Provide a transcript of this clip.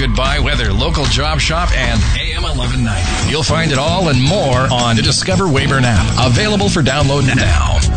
goodbye weather, local job shop, and AM 1190. You'll find it all and more on the Discover Weyburn app. Available for download now.